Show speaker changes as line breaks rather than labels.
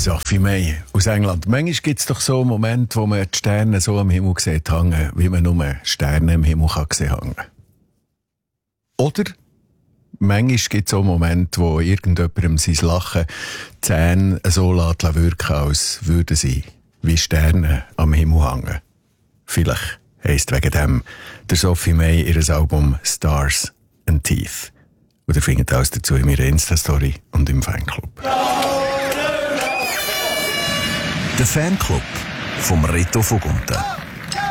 Sophie May aus England. Manchmal gibt es doch so Momente, wo man die Sterne so am Himmel sieht hängen, wie man nur Sterne am Himmel kann sehen hängen. Oder manchmal gibt es so Momente, wo irgendjemandem sein Lachen die Zähne so wirken, als würden sie wie Sterne am Himmel hängen. Vielleicht heisst wegen dem der Sophie May ihr Album Stars and Teeth. Und ihr findet alles dazu in meiner Insta-Story und im Fanclub.
Der Fanclub vom Reto Vogunten.